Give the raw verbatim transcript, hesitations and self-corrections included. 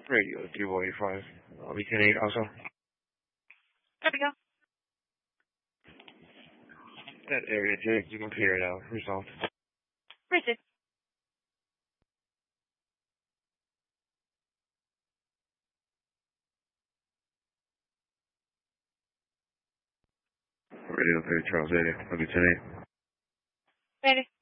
Radio three one eight five. I'll be ten eight also. There we go. That area, Jake, you can clear it out. Resolved. Received. Radio three Charles eighty. I'll be ten eight. Ready.